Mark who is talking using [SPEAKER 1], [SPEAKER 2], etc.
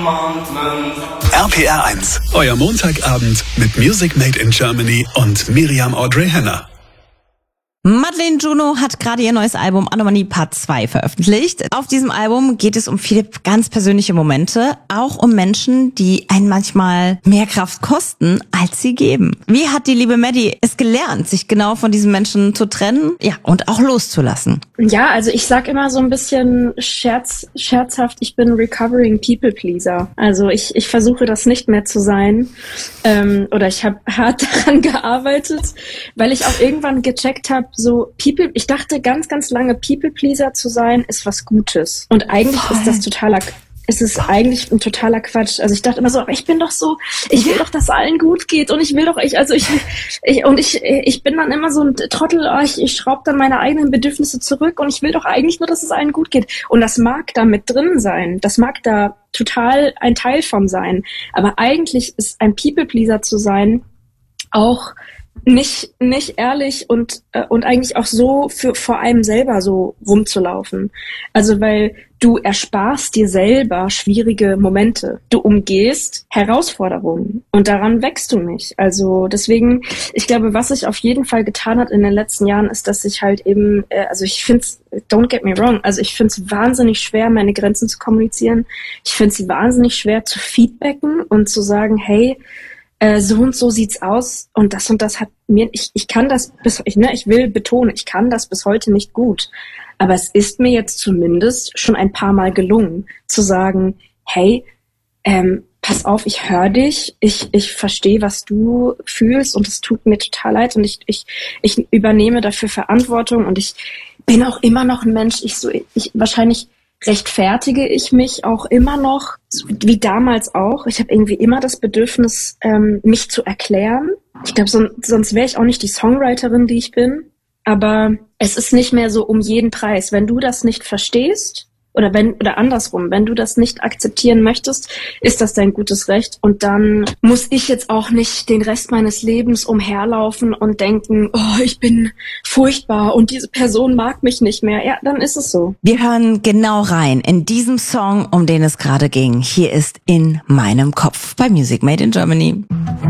[SPEAKER 1] RPR 1, euer Montagabend mit Music Made in Germany und Miriam Audrey Henner.
[SPEAKER 2] Madeleine Juno hat gerade ihr neues Album Anomalie Part 2 veröffentlicht. Auf diesem Album geht es um viele ganz persönliche Momente, auch um Menschen, die einen manchmal mehr Kraft kosten, als sie geben. Wie hat die liebe Maddie es gelernt, sich genau von diesen Menschen zu trennen, ja, und auch loszulassen?
[SPEAKER 3] Ja, also ich sag immer so ein bisschen scherzhaft, ich bin recovering people pleaser. Also ich versuche das nicht mehr zu sein, oder ich habe hart daran gearbeitet, weil ich auch irgendwann gecheckt habe, ich dachte ganz, ganz lange, People-Pleaser zu sein, ist was Gutes. Und eigentlich ist das eigentlich ein totaler Quatsch. Also ich dachte immer so, aber ich bin doch so, ich will doch, dass allen gut geht und ich bin dann immer so ein Trottel, ich schraube dann meine eigenen Bedürfnisse zurück und ich will doch eigentlich nur, dass es allen gut geht. Und das mag da mit drin sein. Das mag da total ein Teil von sein. Aber eigentlich ist ein People-Pleaser zu sein auch nicht ehrlich und eigentlich auch so vor einem selber so rumzulaufen. Also weil du ersparst dir selber schwierige Momente. Du umgehst Herausforderungen und daran wächst du nicht. Also deswegen, ich glaube, was sich auf jeden Fall getan hat in den letzten Jahren, ist, dass ich halt eben, also ich finde es, don't get me wrong, also ich finde es wahnsinnig schwer, meine Grenzen zu kommunizieren. Ich finde es wahnsinnig schwer zu feedbacken und zu sagen, hey, so und so sieht's aus und das hat mir, ich kann das ich will betonen, ich kann das bis heute nicht gut. Aber es ist mir jetzt zumindest schon ein paar Mal gelungen, zu sagen, hey, pass auf, ich höre dich, ich verstehe, was du fühlst und es tut mir total leid und ich übernehme dafür Verantwortung und ich bin auch immer noch ein Mensch, wahrscheinlich rechtfertige ich mich auch immer noch, wie damals auch. Ich habe irgendwie immer das Bedürfnis, mich zu erklären. Ich glaube, sonst wäre ich auch nicht die Songwriterin, die ich bin. Aber es ist nicht mehr so um jeden Preis. Wenn du das nicht verstehst, oder andersrum, wenn du das nicht akzeptieren möchtest, ist das dein gutes Recht. Und dann muss ich jetzt auch nicht den Rest meines Lebens umherlaufen und denken, oh, ich bin furchtbar und diese Person mag mich nicht mehr. Ja, dann ist es so.
[SPEAKER 2] Wir hören genau rein in diesem Song, um den es gerade ging. Hier ist In meinem Kopf bei Music Made in Germany.